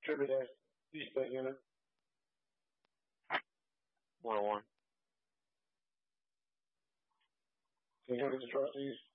distributed D-split unit. 101. Can you hear me, the trustees?